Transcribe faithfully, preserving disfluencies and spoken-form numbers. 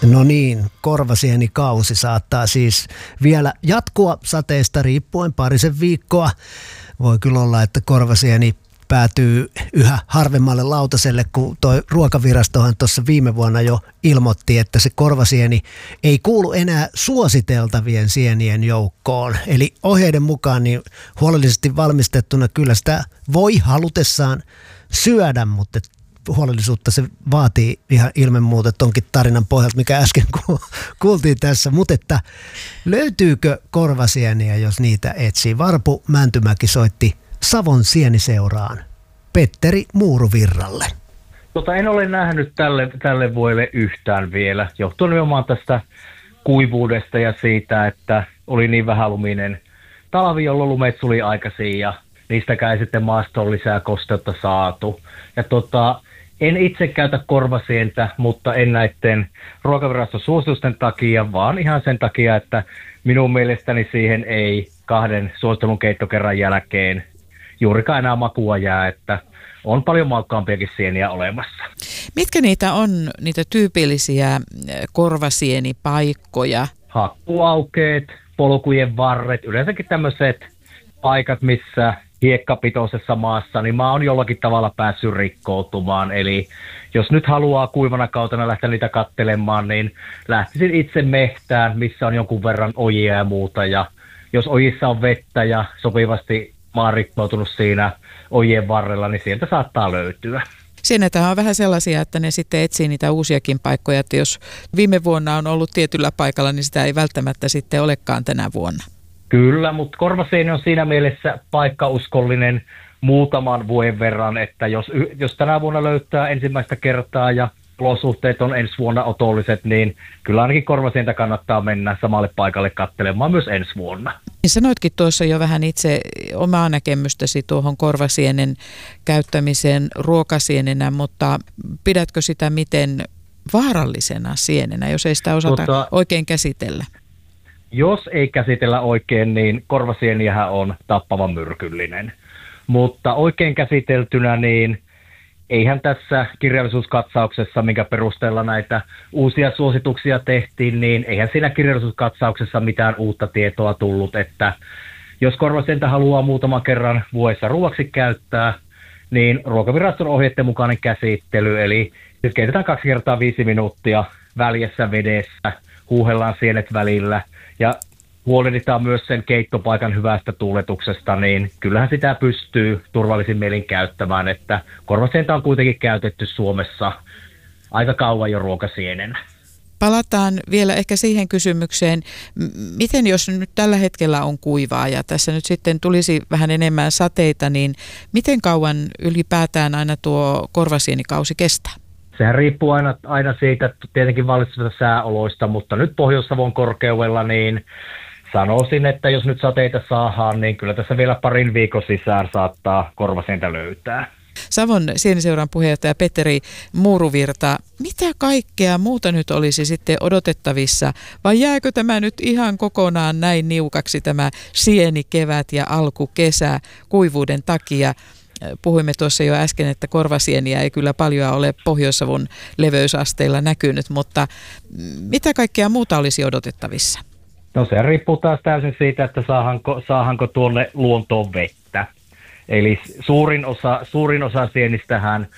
No niin, korvasienikausi saattaa siis vielä jatkua sateesta riippuen parisen viikkoa. Voi kyllä olla, että korvasieni päätyy yhä harvemmalle lautaselle, kun toi Ruokavirastohan tuossa viime vuonna jo ilmoitti, että se korvasieni ei kuulu enää suositeltavien sienien joukkoon. Eli ohjeiden mukaan niin huolellisesti valmistettuna kyllä sitä voi halutessaan syödä, mutta huolellisuutta se vaatii ihan ilman muuta tonkin tarinan pohjalta, mikä äsken kuultiin tässä. Mutta että löytyykö korvasieniä, jos niitä etsii? Varpu Mäntymäki soitti Savon sieniseuraan Petteri Muuruvirralle. Tota, en ole nähnyt tälle, tälle vuodelle yhtään vielä, johtuen nimenomaan tästä kuivuudesta ja siitä, että oli niin vähäluminen talvi, jolloin lumet suli aikaisin ja niistäkään ei sitten maastoon lisää kosteutta saatu. Ja tota, en itse käytä korvasientä, mutta en näiden Ruokaviraston suositusten takia, vaan ihan sen takia, että minun mielestäni siihen ei kahden suosittelun keittokerran jälkeen juurikaan enää makua jää, että on paljon maukkaampiakin sieniä olemassa. Mitkä niitä on, niitä tyypillisiä korvasienipaikkoja? Hakkuaukeet, polkujen varret, yleensäkin tämmöiset paikat, missä hiekkapitoisessa maassa, niin maa on jollakin tavalla päässyt rikkoutumaan. Eli jos nyt haluaa kuivana kautena lähteä niitä kattelemaan, niin lähtisin itse mehtään, missä on jonkun verran ojia ja muuta. Ja jos ojissa on vettä ja sopivasti maa on rikkoutunut siinä ojien varrella, niin sieltä saattaa löytyä. Sienethän on vähän sellaisia, että ne sitten etsii niitä uusiakin paikkoja, että jos viime vuonna on ollut tietyllä paikalla, niin sitä ei välttämättä sitten olekaan tänä vuonna. Kyllä, mutta korvasieni on siinä mielessä paikkauskollinen muutaman vuoden verran, että jos, jos tänä vuonna löytää ensimmäistä kertaa ja olosuhteet on ensi vuonna otolliset, niin kyllä ainakin korvasientä kannattaa mennä samalle paikalle katselemaan myös ensi vuonna. Sanoitkin tuossa jo vähän itse omaa näkemystäsi tuohon korvasienen käyttämiseen ruokasienenä, mutta pidätkö sitä miten vaarallisena sienenä, jos ei sitä osata tota, oikein käsitellä? Jos ei käsitellä oikein, niin korvasieniähän on tappavan myrkyllinen. Mutta oikein käsiteltynä, niin eihän tässä kirjallisuuskatsauksessa, minkä perusteella näitä uusia suosituksia tehtiin, niin eihän siinä kirjallisuuskatsauksessa mitään uutta tietoa tullut, että jos korvasientä haluaa muutaman kerran vuodessa ruoaksi käyttää, niin Ruokaviraston ohjeiden mukainen käsittely, eli siis keitetään kaksi kertaa viisi minuuttia väljessä vedessä, huuhellaan sienet välillä ja huolehditaan myös sen keittopaikan hyvästä tuuletuksesta, niin kyllähän sitä pystyy turvallisin mielin käyttämään, että korvasientä on kuitenkin käytetty Suomessa aika kauan jo ruokasienenä. Palataan vielä ehkä siihen kysymykseen, miten jos nyt tällä hetkellä on kuivaa ja tässä nyt sitten tulisi vähän enemmän sateita, niin miten kauan ylipäätään aina tuo korvasienikausi kestää? Sehän riippuu aina, aina siitä tietenkin vallitsevista sääoloista, mutta nyt Pohjois-Savon korkeudella niin sanoisin, että jos nyt sateita saadaan, niin kyllä tässä vielä parin viikon sisään saattaa korvasientä löytää. Savon sieniseuran puheenjohtaja Petteri Muuruvirta, mitä kaikkea muuta nyt olisi sitten odotettavissa, vai jääkö tämä nyt ihan kokonaan näin niukaksi tämä sienikevät ja alkukesä kuivuuden takia? Puhuimme tuossa jo äsken, että korvasieniä ei kyllä paljon ole Pohjois-Savon leveysasteilla näkynyt, mutta mitä kaikkea muuta olisi odotettavissa? No se riippuu taas täysin siitä, että saahanko, saahanko tuonne luontoon vettä. Eli suurin osa, suurin osa sienistähän